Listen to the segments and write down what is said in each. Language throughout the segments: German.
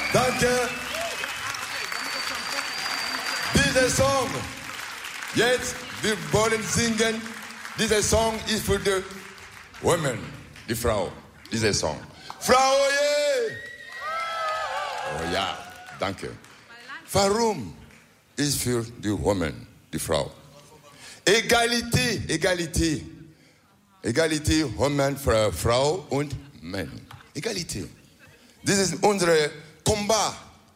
Danke. Dieser Song, jetzt, wir wollen singen. Dieser Song ist für die Women, die Frau. Dieser Song. Frau, yeah. Oh ja, danke. Warum ist für die Women, die Frau? Egalité, Egalité. Egalité, Women, Frau und Mann. Egalité. Das ist unser Combat.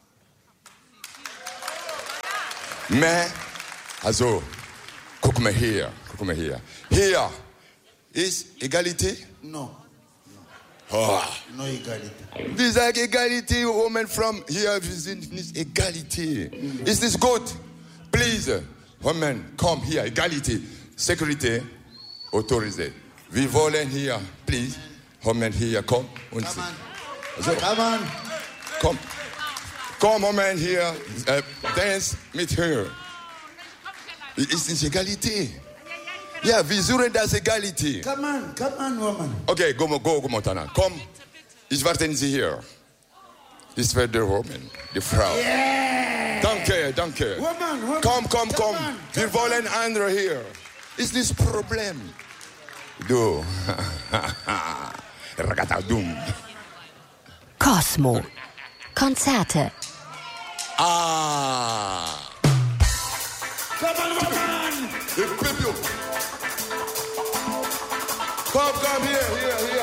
Mais, also, guck mal hier. Hier ist Egalité? No. Oh. No Egalité. Wir sagen Egalité, Women from hier, wir sind nicht Egalité. Ist nicht gut? Please, Women, komm hier, Egalité. Security, autorisé. Wir wollen hier, please, Women hier, komm. Und Come on. so. Come on. Komm. Komm, Women hier, dance mit her. Ist nicht Egalité. Ja, wir suchen das Egalité. Come on, woman. Okay, go, Montana. Komm, ich warte Sie hier. Das wird der Woman, die Frau. Yeah. Danke. Woman. Komm. Come Wir wollen andere hier. Ist das Problem? Du. Ragatadum. Cosmo. Konzerte. Ah. Come on, woman. Come here.